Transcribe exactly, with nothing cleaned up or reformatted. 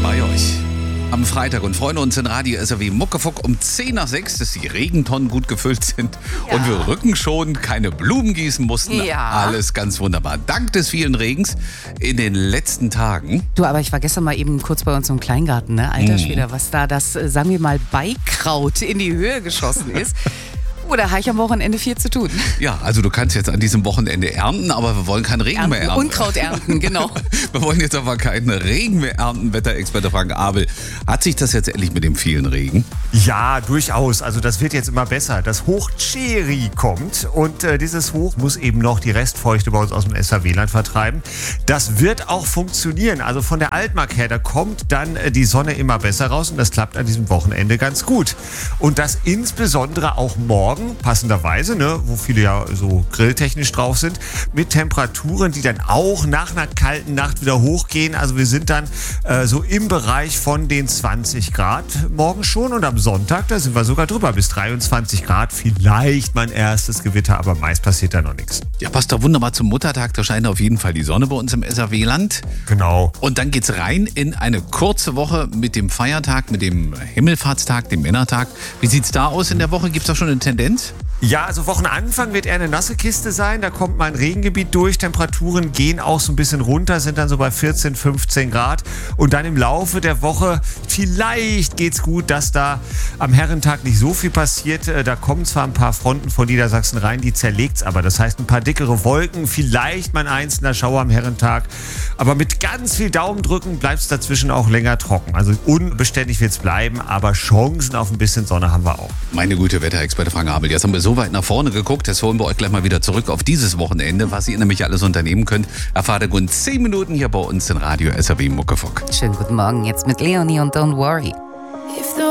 bei euch am Freitag und freuen uns in Radio S R W Muckefuck um zehn nach sechs, dass die Regentonnen gut gefüllt sind ja. und wir Rücken schon, keine Blumen gießen mussten. Ja. Alles ganz wunderbar. Dank des vielen Regens in den letzten Tagen. Du, aber ich war gestern mal eben kurz bei uns im Kleingarten, ne? Alter mm. Schwede, was da das, sagen wir mal, Beikraut in die Höhe geschossen ist. Oder habe ich am Wochenende viel zu tun? Ja, also du kannst jetzt an diesem Wochenende ernten, aber wir wollen keinen Regen ernten, mehr ernten. Unkraut ernten, genau. Wir wollen jetzt aber keinen Regen mehr ernten. Wetterexperte Frank Abel, hat sich das jetzt endlich mit dem vielen Regen? Ja, durchaus. Also das wird jetzt immer besser. Das Hoch Cheri kommt und äh, dieses Hoch muss eben noch die Restfeuchte bei uns aus dem S R W-Land vertreiben. Das wird auch funktionieren. Also von der Altmark her, da kommt dann äh, die Sonne immer besser raus und das klappt an diesem Wochenende ganz gut. Und das insbesondere auch morgen. Passenderweise, ne, wo viele ja so grilltechnisch drauf sind, mit Temperaturen, die dann auch nach einer kalten Nacht wieder hochgehen. Also wir sind dann äh, so im Bereich von den zwanzig Grad morgen schon und am Sonntag, da sind wir sogar drüber, bis dreiundzwanzig Grad. Vielleicht mein erstes Gewitter, aber meist passiert da noch nichts. Ja, passt doch wunderbar zum Muttertag. Da scheint auf jeden Fall die Sonne bei uns im S R W-Land. Genau. Und dann geht's rein in eine kurze Woche mit dem Feiertag, mit dem Himmelfahrtstag, dem Männertag. Wie sieht's da aus in der Woche? Gibt's da schon eine Tendenz? Ja, also Wochenanfang wird eher eine nasse Kiste sein. Da kommt mal ein Regengebiet durch. Temperaturen gehen auch so ein bisschen runter, sind dann so bei vierzehn, fünfzehn Grad. Und dann im Laufe der Woche, vielleicht geht's gut, dass da am Herrentag nicht so viel passiert. Da kommen zwar ein paar Fronten von Niedersachsen rein, die zerlegt's aber. Das heißt, ein paar dickere Wolken, vielleicht mal ein einzelner Schauer am Herrentag. Aber mit ganz viel Daumendrücken bleibt's dazwischen auch länger trocken. Also unbeständig wird's bleiben, aber Chancen auf ein bisschen Sonne haben wir auch. Meine gute Wetterexperte Frank Abel, jetzt haben wir so weit nach vorne geguckt, jetzt holen wir euch gleich mal wieder zurück auf dieses Wochenende. Was ihr nämlich alles unternehmen könnt, erfahrt ihr in zehn Minuten hier bei uns in Radio S R W Muckefuck. Schönen guten Morgen, jetzt mit Leonie und Don't Worry.